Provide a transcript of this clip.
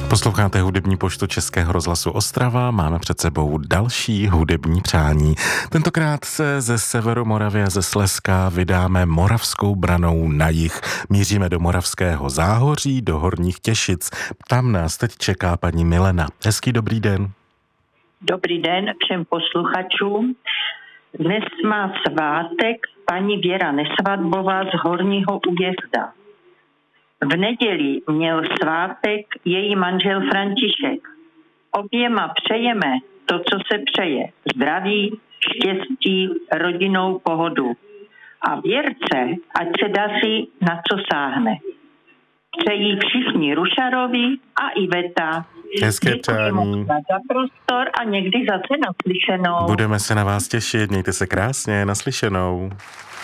Posloucháte hudební poštu Českého rozhlasu Ostrava, máme před sebou další hudební přání. Tentokrát se ze severu Moravy a ze Slezska vydáme Moravskou branou na jih. Míříme do Moravského Záhoří, do Horních Těšic. Tam nás teď čeká paní Milena. Hezký dobrý den. Dobrý den všem posluchačům. Dnes má svátek paní Věra Nesvadbová z Horního Újezda. V neděli měl svátek její manžel František. Oběma přejeme to, co se přeje. Zdraví, štěstí, rodinnou pohodu. A Věrce, ať se daří, na co sáhne. Přejí všichni Rušarovi a Iveta. Hezké přání. Za prostor a někdy zase naslyšenou. Budeme se na vás těšit, mějte se krásně, naslyšenou.